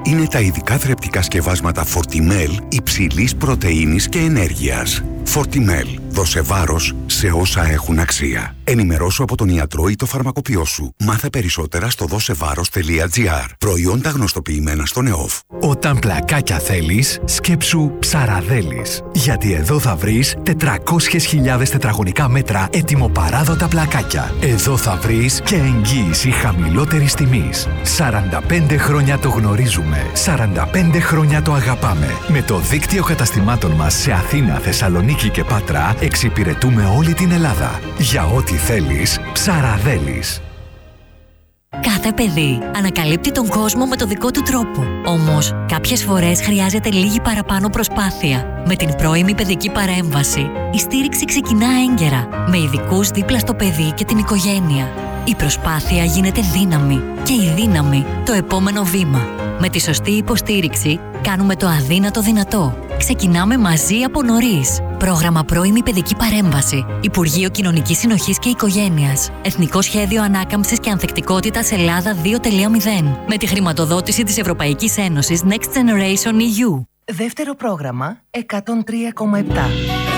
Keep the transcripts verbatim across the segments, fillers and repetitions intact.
είναι τα ειδικά θρεπτικά σκευάσματα Fortimel υψηλής πρωτεΐνης και ενέργειας. Fortimel. Δώσε βάρος σε όσα έχουν αξία. Ενημερώσου από τον ιατρό ή το φαρμακοποιό σου. Μάθε περισσότερα στο δώσεβάρος τελεία τζι άρ. Προϊόντα γνωστοποιημένα στον ΕΟΦ. Όταν πλακάκια θέλεις, σκέψου Ψαραδέλης. Γιατί εδώ θα βρεις τετρακόσιες χιλιάδες τετραγωνικά μέτρα ετοιμοπαράδοτα πλακάκια. Εδώ θα βρεις και εγγύηση χαμηλότερης τιμής. σαράντα πέντε χρόνια το γνωρίζουμε. σαράντα πέντε χρόνια το αγαπάμε. Με το δίκτυο καταστημάτων μας σε Αθήνα, Θεσσαλονίκη και Πάτρα εξυπηρετούμε όλη την Ελλάδα. Για ό,τι θέλεις, Ψαραδέλης. Κάθε παιδί ανακαλύπτει τον κόσμο με το δικό του τρόπο. Όμως, κάποιες φορές χρειάζεται λίγη παραπάνω προσπάθεια. Με την πρώιμη παιδική παρέμβαση, η στήριξη ξεκινά έγκαιρα, με ειδικούς δίπλα στο παιδί και την οικογένεια. Η προσπάθεια γίνεται δύναμη και η δύναμη το επόμενο βήμα. Με τη σωστή υποστήριξη, κάνουμε το αδύνατο δυνατό. Ξεκινάμε μαζί από νωρίς. Πρόγραμμα Πρώιμη Παιδική Παρέμβαση. Υπουργείο Κοινωνικής Συνοχής και Οικογένειας. Εθνικό Σχέδιο Ανάκαμψης και Ανθεκτικότητας Ελλάδα δύο τελεία μηδέν. Με τη χρηματοδότηση της Ευρωπαϊκής Ένωσης Next Generation ι γιου. Δεύτερο πρόγραμμα εκατόν τρία κόμμα επτά.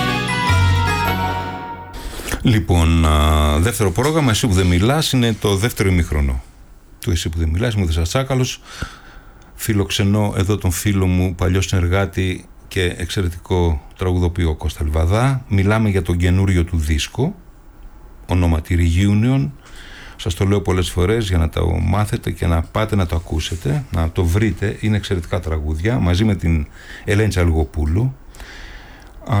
Λοιπόν, δεύτερο πρόγραμμα, εσύ που δεν μιλάς, είναι το δεύτερο ημίχρονο του Εσύ που δεν μιλάς. Είμαι ο Δεσσάς Τσάκαλος. Φιλοξενώ εδώ τον φίλο μου, παλιό συνεργάτη και εξαιρετικό τραγουδοποιό Κώστα Λιβαδά. Μιλάμε για τον καινούριο του δίσκο, ονόματι Reunion. Σας το λέω πολλές φορές για να το μάθετε και να πάτε να το ακούσετε, να το βρείτε. Είναι εξαιρετικά τραγούδια, μαζί με την Ελένη Τσαλγοπούλου. Α,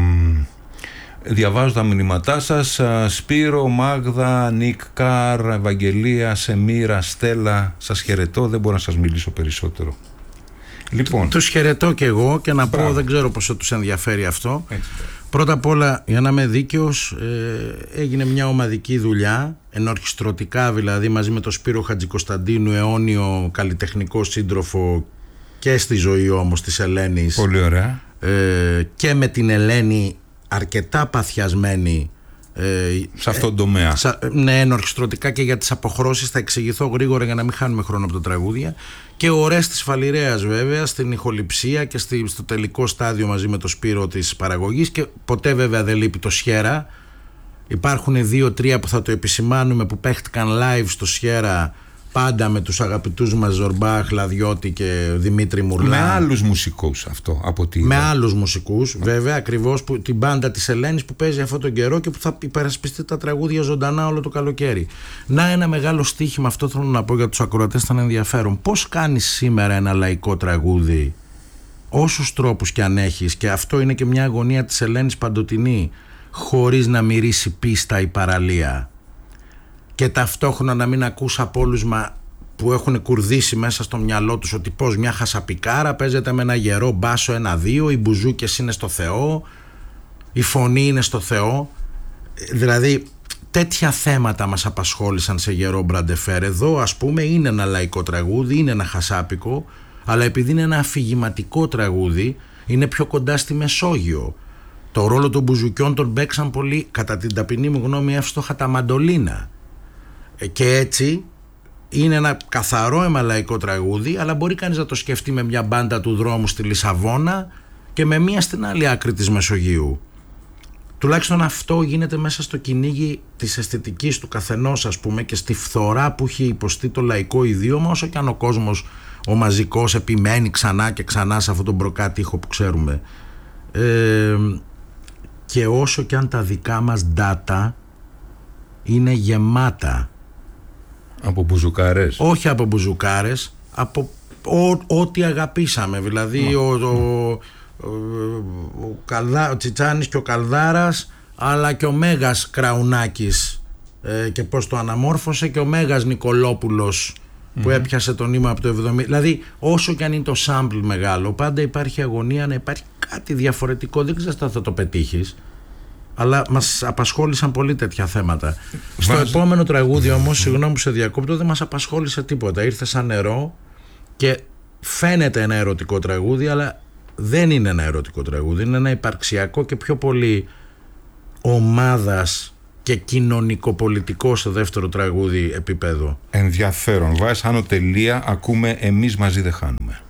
διαβάζω τα μηνύματά σας. Σπύρο, Μάγδα, Νίκ Καρ, Ευαγγελία, Σεμίρα, Στέλλα, σας χαιρετώ, δεν μπορώ να σας μιλήσω περισσότερο. Λοιπόν, τους χαιρετώ και εγώ και να Μπράβο. πω, δεν ξέρω πόσο τους ενδιαφέρει αυτό. Έτσι. Πρώτα απ' όλα, για να είμαι δίκαιος, ε, έγινε μια ομαδική δουλειά, ενορχιστρωτικά δηλαδή, μαζί με τον Σπύρο Χατζικοσταντίνου, αιώνιο καλλιτεχνικό σύντροφο και στη ζωή όμως της Ελένης. Πολύ ωραία. Ε, και με την Ελένη αρκετά παθιασμένη ε, σε αυτόν τον τομέα. Σα, ναι, ενορχιστρωτικά, και για τις αποχρώσεις θα εξηγηθώ γρήγορα για να μην χάνουμε χρόνο από τα τραγούδια. Και ο Ορέστης Φαλιρέας βέβαια στην ηχοληψία και στη, στο τελικό στάδιο μαζί με το Σπύρο της παραγωγής, και ποτέ βέβαια δεν λείπει το Σιέρα. Υπάρχουν δύο-τρία που θα το επισημάνουμε που παίχτηκαν live στο Σιέρα, πάντα με τους αγαπητούς μας Ζορμπάχ, Λαδιώτη και Δημήτρη Μουρλά. Με άλλους μουσικούς αυτό από τη... Με άλλους μουσικούς βέβαια, ακριβώς, που, την μπάντα της Ελένης που παίζει αυτόν τον καιρό και που θα υπερασπιστεί τα τραγούδια ζωντανά όλο το καλοκαίρι. Να, ένα μεγάλο στοίχημα, αυτό θέλω να πω για τους ακροατές, θα είναι ενδιαφέρον. Πώς κάνεις σήμερα ένα λαϊκό τραγούδι, όσους τρόπους κι αν έχεις, και αυτό είναι και μια αγωνία της Ελένης παντοτινή, χωρίς να μυρίσει πίστα ή παραλία, και ταυτόχρονα να μην ακούς από όλους μα, που έχουν κουρδίσει μέσα στο μυαλό τους ότι πως μια χασαπικάρα παίζεται με ένα γερό μπάσο ένα-δύο, οι μπουζούκες είναι στο Θεό, η φωνή είναι στο Θεό. Δηλαδή τέτοια θέματα μας απασχόλησαν σε γερό μπραντεφέρ. Εδώ ας πούμε είναι ένα λαϊκό τραγούδι, είναι ένα χασάπικο, αλλά επειδή είναι ένα αφηγηματικό τραγούδι, είναι πιο κοντά στη Μεσόγειο. Το ρόλο των μπουζουκιών τον παίξαν πολύ, κατά την ταπεινή μου γνώμη, εύστοχα τα μαντολίνα. Και έτσι είναι ένα καθαρό εμαλαϊκό τραγούδι, αλλά μπορεί κανείς να το σκεφτεί με μια μπάντα του δρόμου στη Λισαβόνα και με μια στην άλλη άκρη της Μεσογείου. Τουλάχιστον αυτό γίνεται μέσα στο κυνήγι της αισθητικής του καθενός, ας πούμε, και στη φθορά που έχει υποστεί το λαϊκό ιδίωμα, όσο και αν ο κόσμος ο μαζικός επιμένει ξανά και ξανά σε αυτόν τον μπροκάτι ήχο που ξέρουμε. Ε, και όσο και αν τα δικά μας data είναι γεμάτα από μπουζουκάρες. Όχι από μπουζουκάρες, από ό,τι αγαπήσαμε. Δηλαδή ο, ο, ο, ο, Καλδά, ο Τσιτσάνης και ο Καλδάρας, αλλά και ο Μέγας Κραουνάκης, ε, και πώς το αναμόρφωσε, και ο Μέγας Νικολόπουλος που mm-hmm. έπιασε το νήμα από το εβδομήντα. Δηλαδή όσο και αν είναι το sample μεγάλο, πάντα υπάρχει αγωνία να υπάρχει κάτι διαφορετικό. Δεν ξέρεις αν θα το πετύχεις, αλλά μας απασχόλησαν πολύ τέτοια θέματα. Στο Βάζω. επόμενο τραγούδι όμως, συγγνώμη που σε διακόπτω, δεν μας απασχόλησε τίποτα. Ήρθε σαν νερό και φαίνεται ένα ερωτικό τραγούδι, αλλά δεν είναι ένα ερωτικό τραγούδι. Είναι ένα υπαρξιακό και πιο πολύ ομάδας και κοινωνικοπολιτικό σε δεύτερο τραγούδι επίπεδο. Ενδιαφέρον. Βάζεις άνω τελεία, ακούμε «Εμείς μαζί δεν χάνουμε».